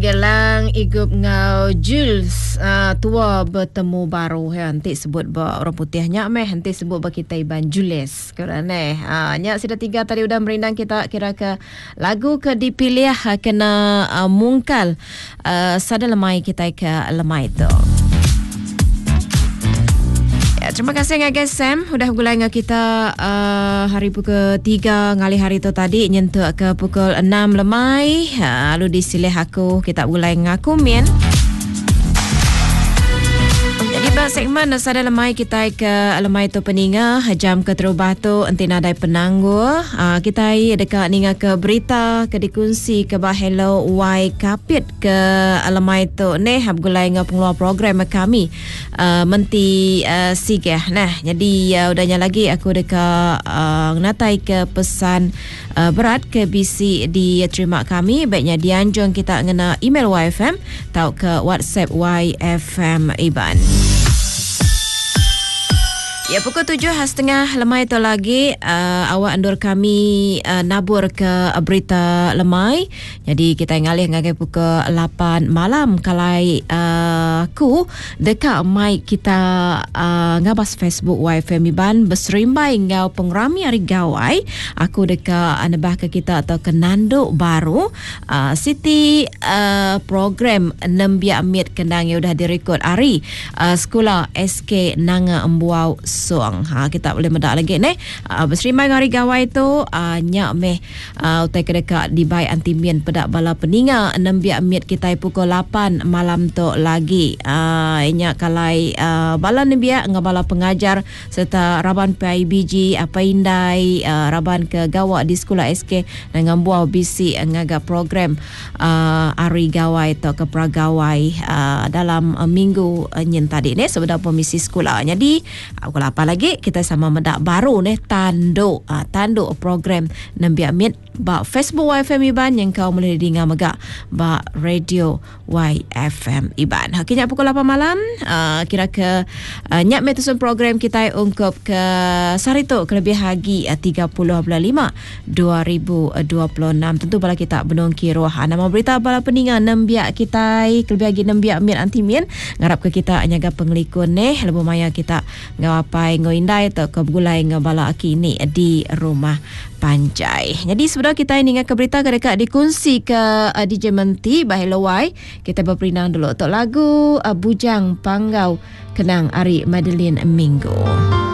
Gelang igup ngau Jules tua bertemu baru nanti sebut orang putihnya nanti sebut kita Iban Jules kerana nyak sudah 3 tadi udah merindang kita kira ke lagu ke dipilih kena mungkal sada lemai kita ke lemai tu. Terima kasih guys Sam udah gulai dengan kita hari pukul 3 ngali hari tu tadi nyentuh ke pukul 6 lemai lalu disilih aku kita gulai dengan aku Min. Jadi segmen sada lemai kita ke lemai tu peninga jam ke terubah tu enti nadai penangguh kita dekat ninga ke berita ke dikunci ke bah hello why kapit ke lemai tu ne hab gulai dengan pengeluar program kami menti sigah nah jadi udahnya lagi aku dekat natai ke pesan berat ke bisi di terima kami baiknya dianjung kita ngena email YFM tau ke WhatsApp YFM Iban. Ya pukul 7.30 lemai tu lagi awak andur kami nabur ke berita lemai. Jadi kita ngalih ngagai pukul 8 malam kalai ku dekat mic kita ngabas Facebook YFM Iban berserimbai ngau pengrami hari gawai aku dekat anabah ke kita atau ke nanduk baru Siti program Nembia Amit Kendang yang udah direkod hari sekolah SK Nanga Embuau Soang. Kita boleh medak lagi ni. Berserimai hari gawai tu nyak meh utai kedekat di bai antimien pedak bala peninga 6 biak mit kita pukul 8 malam tu lagi. Nyak kalai bala ni biak ngabala pengajar serta raban PIBG apa indai raban ke gawak di sekolah SK dengan buah bisi ngaga program hari gawai tu ke pragawai dalam minggu nyen tadi ni sebenar komisi sekolah. Jadi aku apa lagi kita sama medak baru ni tanduk program Nambi Amit ba Facebook YFM Iban yang kau boleh dengar megak ba radio YFM Iban. Hakiknya pukul 8 malam kira ke nyak metusun program kita ungkup ke sarito kelebih hagi 30 bulan 5 2026 tentu bala kita benongki roh nama berita bala peningan nembiak kita kelebih hagi nembiak Amit antimin ngarap ke kita nyaga pengelikun ni lebih maya kita ngawapai ngoindai atau kebulai ngabala kini di rumah Panjai. Jadi sebenarnya kita ini ke berita ke dekat dikunci ke DJ Menti Bahilawai. Kita berperinang dulu untuk lagu Bujang Panggau Kenang Ari Madeline Minggu.